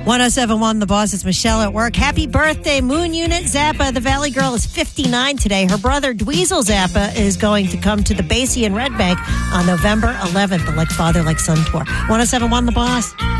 1071 The Boss. It's Michelle at work. Happy birthday, Moon Unit Zappa. The Valley Girl is 59 today. Her brother, Dweezil Zappa, is going to come to the Basie in Red Bank on November 11th, the Like Father, Like Son tour. 1071 The Boss.